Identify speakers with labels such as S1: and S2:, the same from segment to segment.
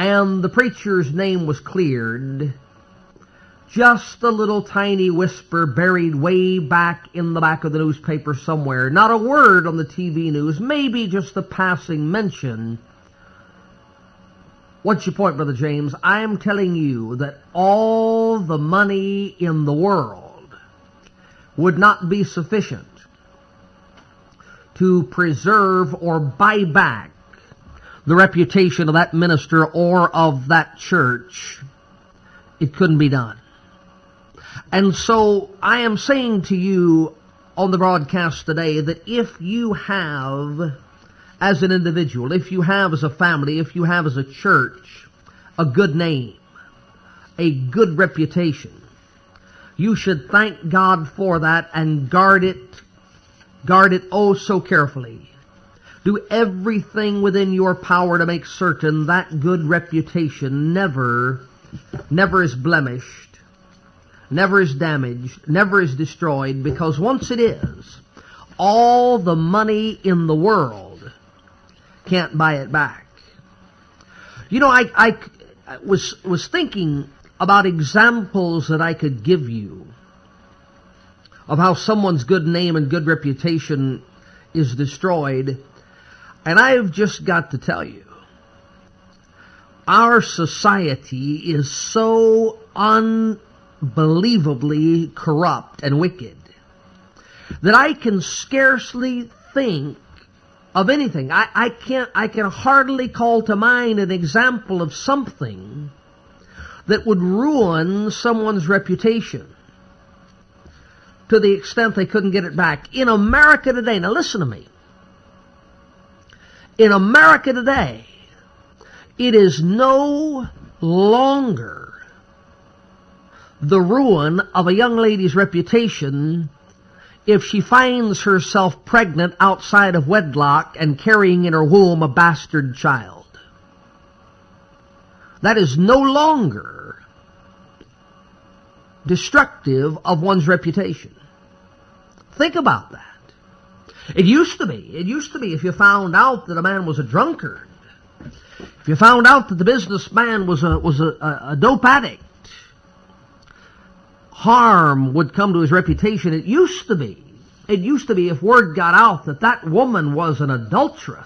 S1: and the preacher's name was cleared, just a little tiny whisper buried way back in the back of the newspaper somewhere. Not a word on the TV news, maybe just a passing mention. What's your point, Brother James? I am telling you that all the money in the world would not be sufficient to preserve or buy back the reputation of that minister or of that church. It couldn't be done. And so I am saying to you on the broadcast today that if you have, as an individual, if you have as a family, if you have as a church, a good name, a good reputation, you should thank God for that and guard it oh so carefully. Do everything within your power to make certain that good reputation never is blemished, never is damaged, never is destroyed, because once it is, all the money in the world can't buy it back. You know, I was thinking about examples that I could give you of how someone's good name and good reputation is destroyed. And I've just got to tell you, our society is so unbelievably corrupt and wicked that I can scarcely think of anything. I can hardly call to mind an example of something that would ruin someone's reputation to the extent they couldn't get it back. In America today, now listen to me, in America today, it is no longer the ruin of a young lady's reputation if she finds herself pregnant outside of wedlock and carrying in her womb a bastard child. That is no longer destructive of one's reputation. Think about that. It used to be if you found out that a man was a drunkard, if you found out that the businessman was a dope addict, harm would come to his reputation. It used to be if word got out that that woman was an adulteress,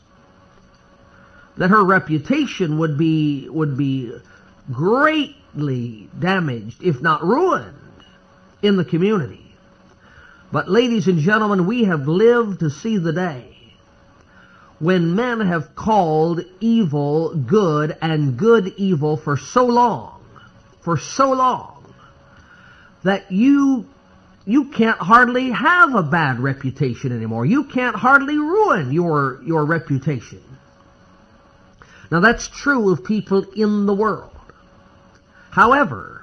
S1: that her reputation would be greatly damaged, if not ruined, in the community. But ladies and gentlemen, we have lived to see the day when men have called evil good and good evil for so long, that you can't hardly have a bad reputation anymore. You can't hardly ruin your reputation. Now that's true of people in the world. However,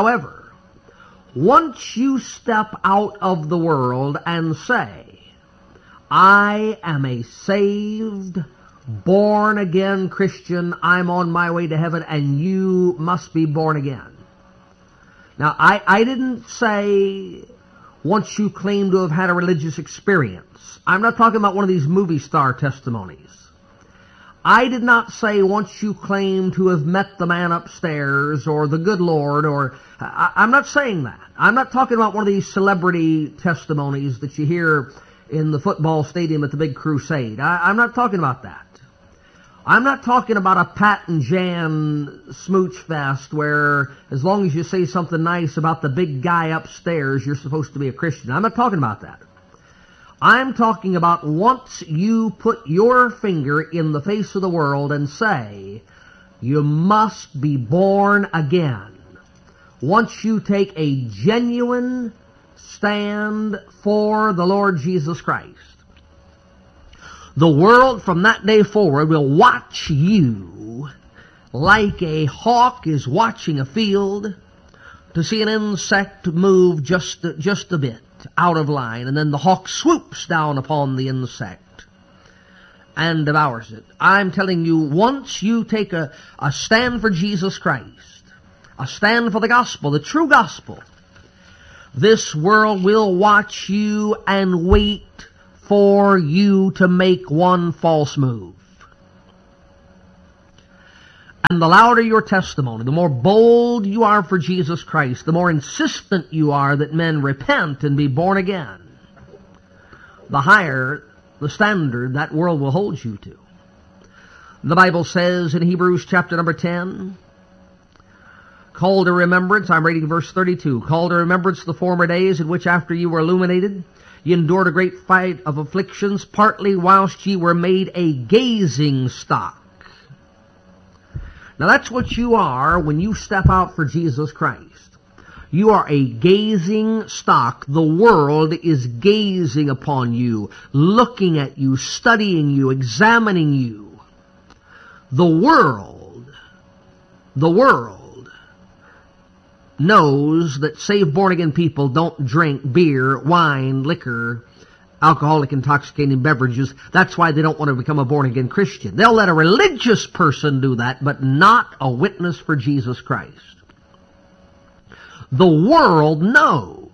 S1: once you step out of the world and say, I am a saved, born-again Christian, I'm on my way to heaven, and you must be born again. Now, I didn't say once you claim to have had a religious experience. I'm not talking about one of these movie star testimonies. I did not say once you claim to have met the man upstairs or the good Lord, or I'm not saying that. I'm not talking about one of these celebrity testimonies that you hear in the football stadium at the big crusade. I'm not talking about that. I'm not talking about a Pat and Jan smooch fest where as long as you say something nice about the big guy upstairs, you're supposed to be a Christian. I'm not talking about that. I'm talking about once you put your finger in the face of the world and say, you must be born again. Once you take a genuine stand for the Lord Jesus Christ, the world from that day forward will watch you like a hawk is watching a field to see an insect move just a bit out of line, and then the hawk swoops down upon the insect and devours it. I'm telling you, once you take a stand for Jesus Christ, a stand for the gospel, the true gospel, this world will watch you and wait for you to make one false move. And the louder your testimony, the more bold you are for Jesus Christ, the more insistent you are that men repent and be born again, the higher the standard that world will hold you to. The Bible says in Hebrews chapter number 10, call to remembrance, I'm reading verse 32, call to remembrance the former days in which after you were illuminated, ye endured a great fight of afflictions, partly whilst ye were made a gazing stock. Now that's what you are when you step out for Jesus Christ. You are a gazing stock. The world is gazing upon you, looking at you, studying you, examining you. The world knows that saved born-again people don't drink beer, wine, liquor, alcoholic, intoxicating beverages. That's why they don't want to become a born-again Christian. They'll let a religious person do that, but not a witness for Jesus Christ. The world knows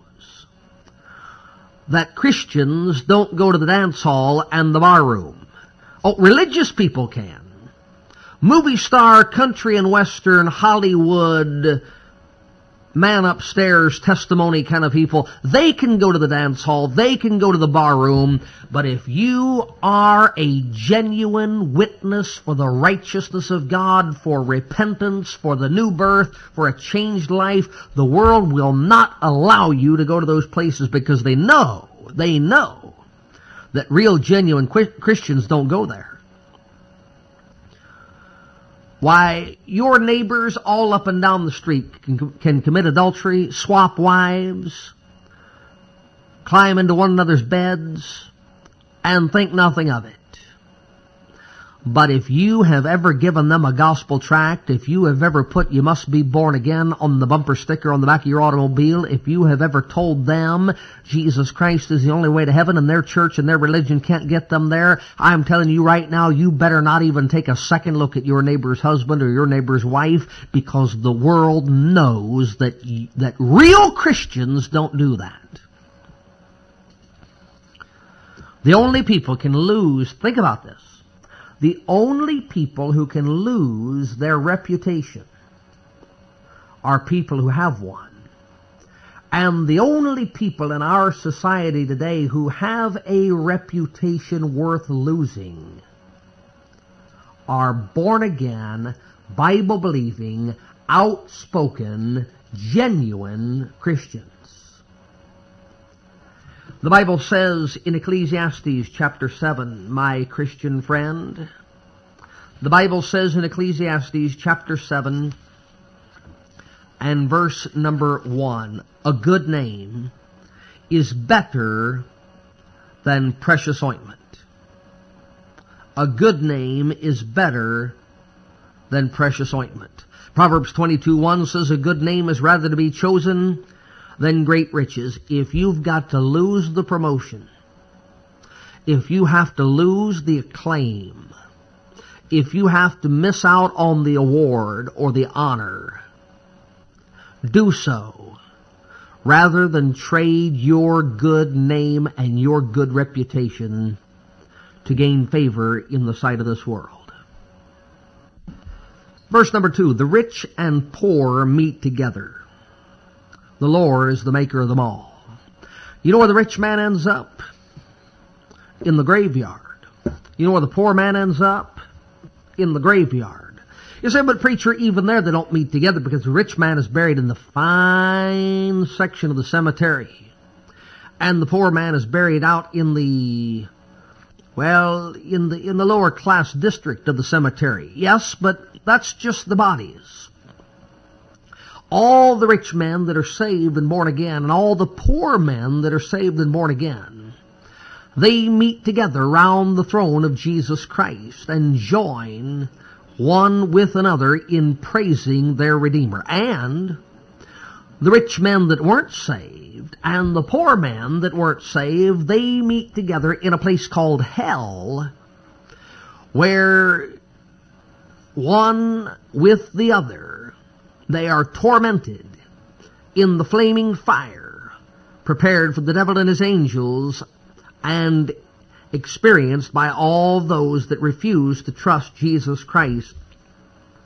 S1: that Christians don't go to the dance hall and the bar room. Oh, religious people can. Movie star, country and western, Hollywood, man upstairs, testimony kind of people, they can go to the dance hall, they can go to the bar room, but if you are a genuine witness for the righteousness of God, for repentance, for the new birth, for a changed life, the world will not allow you to go to those places because they know that real, genuine Christians don't go there. Why, your neighbors all up and down the street can commit adultery, swap wives, climb into one another's beds, and think nothing of it. But if you have ever given them a gospel tract, if you have ever put "you must be born again" on the bumper sticker on the back of your automobile, if you have ever told them Jesus Christ is the only way to heaven and their church and their religion can't get them there, I'm telling you right now, you better not even take a second look at your neighbor's husband or your neighbor's wife, because the world knows that real Christians don't do that. The only people can lose, think about this, the only people who can lose their reputation are people who have one. And the only people in our society today who have a reputation worth losing are born-again, Bible-believing, outspoken, genuine Christians. The Bible says in Ecclesiastes chapter 7, my Christian friend, the Bible says in Ecclesiastes chapter 7 and verse number 1, a good name is better than precious ointment. A good name is better than precious ointment. Proverbs 22:1 says a good name is rather to be chosen than great riches. If you've got to lose the promotion, if you have to lose the acclaim, if you have to miss out on the award or the honor, do so rather than trade your good name and your good reputation to gain favor in the sight of this world. Verse number 2, the rich and poor meet together. The Lord is the maker of them all. You know where the rich man ends up? In the graveyard. You know where the poor man ends up? In the graveyard. You say, but preacher, even there they don't meet together because the rich man is buried in the fine section of the cemetery. And the poor man is buried out in the, in the lower class district of the cemetery. Yes, but that's just the bodies. All the rich men that are saved and born again, and all the poor men that are saved and born again, they meet together round the throne of Jesus Christ and join one with another in praising their Redeemer. And the rich men that weren't saved and the poor men that weren't saved, they meet together in a place called hell, where one with the other, they are tormented in the flaming fire prepared for the devil and his angels and experienced by all those that refuse to trust Jesus Christ